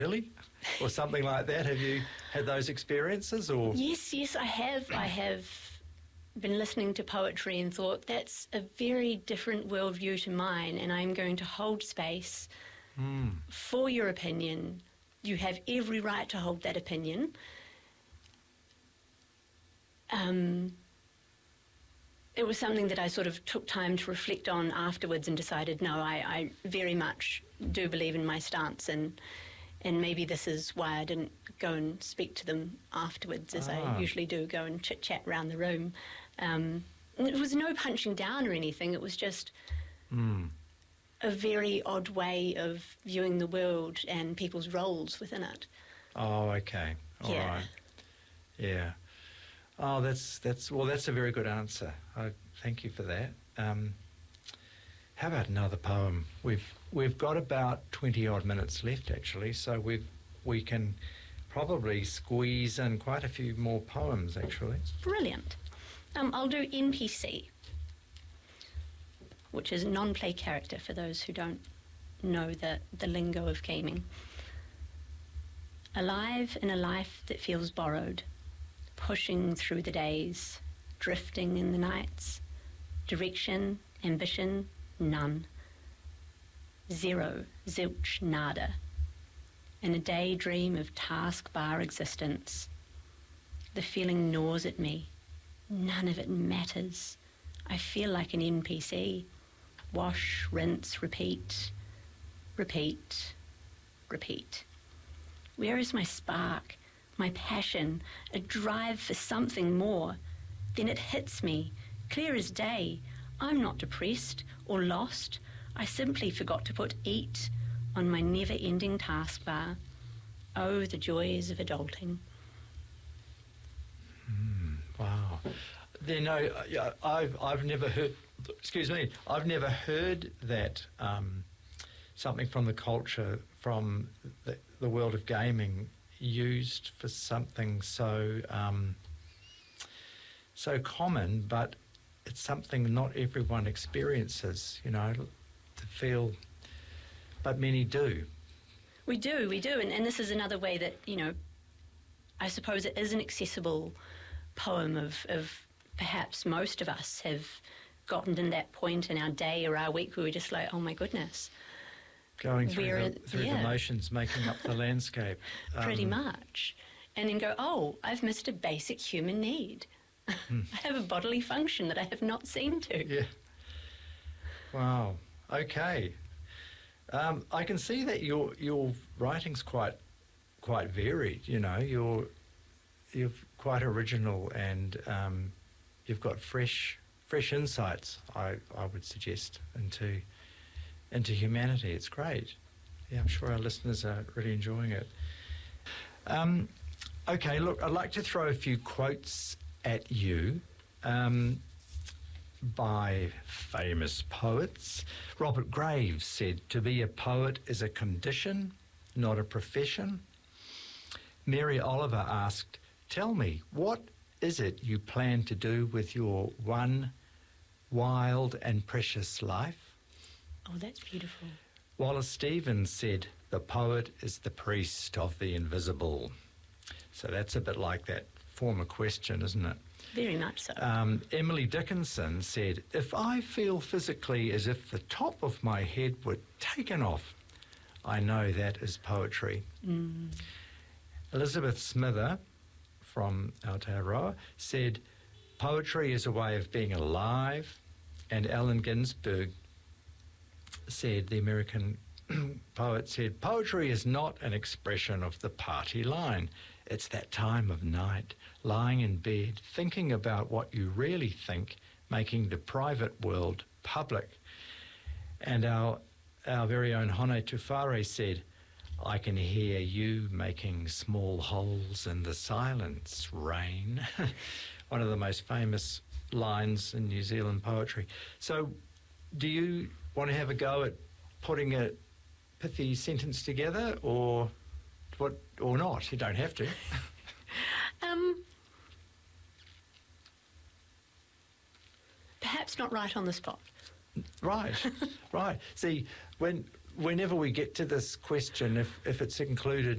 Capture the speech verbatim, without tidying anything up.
really? Or something like that? Have you had those experiences? Or Yes, yes, I have. I have been listening to poetry and thought that's a very different worldview to mine, and I'm going to hold space mm. for your opinion. You have every right to hold that opinion. Um, it was something that I sort of took time to reflect on afterwards and decided, no, I, I very much do believe in my stance, and and maybe this is why I didn't go and speak to them afterwards, as ah. I usually do, go and chit-chat around the room. Um, it was no punching down or anything. It was just mm. a very odd way of viewing the world and people's roles within it. Oh, okay. All yeah. right. Yeah. Oh, that's that's well. That's a very good answer. I thank you for that. Um, how about another poem? We've we've got about twenty odd minutes left, actually, so we we can probably squeeze in quite a few more poems, actually. Brilliant. Um, I'll do N P C, which is non-play character for those who don't know the the lingo of gaming. Alive in a life that feels borrowed. Pushing through the days, drifting in the nights, direction, ambition, none. Zero, zilch, nada. In a daydream of taskbar existence, the feeling gnaws at me. None of it matters. I feel like an N P C. Wash, rinse, repeat, repeat, repeat. Where is my spark? My passion, a drive for something more. Then it hits me, clear as day. I'm not depressed or lost. I simply forgot to put eat on my never-ending taskbar. Oh, the joys of adulting. Mm, wow. You know, I've I've never heard. Excuse me. I've never heard that um, something from the culture, from the, the world of gaming, used for something so um, so common, but it's something not everyone experiences, you know, to feel, but many do. We do, we do, and, and this is another way that, you know, I suppose it is an accessible poem of, of perhaps most of us have gotten to that point in our day or our week where we're just like, oh my goodness. Going through, Where, the, through yeah. the motions, making up the landscape. Um, Pretty much. And then go, oh, I've missed a basic human need. Hmm. I have a bodily function that I have not seen to. Yeah. Wow. Okay. Um, I can see that your your writing's quite quite varied. You know, you're you're quite original, and um, you've got fresh fresh insights. I I would suggest into. into humanity. It's great. Yeah, I'm sure our listeners are really enjoying it. Um, okay, look, I'd like to throw a few quotes at you um, by famous poets. Robert Graves said, "To be a poet is a condition, not a profession." Mary Oliver asked, "Tell me, what is it you plan to do with your one wild and precious life?" Oh, that's beautiful. Wallace Stevens said, "The poet is the priest of the invisible." So that's a bit like that former question, isn't it? Very much so. Um, Emily Dickinson said, "If I feel physically as if the top of my head were taken off, I know that is poetry." Mm. Elizabeth Smither from Aotearoa said, "Poetry is a way of being alive." And Allen Ginsberg said, the American poet said, "Poetry is not an expression of the party line. It's that time of night, lying in bed, thinking about what you really think, making the private world public." And our our very own Hone Tufare said, "I can hear you making small holes in the silence, rain." One of the most famous lines in New Zealand poetry. So do you want to have a go at putting a pithy sentence together, or what, or not? You don't have to. um, perhaps not right on the spot. Right, right. See, when whenever we get to this question, if if it's included